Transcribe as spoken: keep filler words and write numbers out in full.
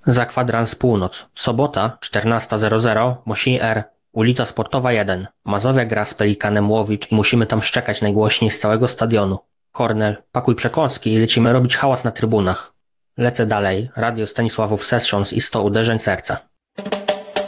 Za kwadrans północ. Sobota, czternasta zero zero, Mosi R. Ulica Sportowa jeden. Mazowia gra z Pelikanem Łowicz i musimy tam szczekać najgłośniej z całego stadionu. Kornel, pakuj przekąski i lecimy robić hałas na trybunach. Lecę dalej. Radio Stanisławów Sessions i sto uderzeń serca.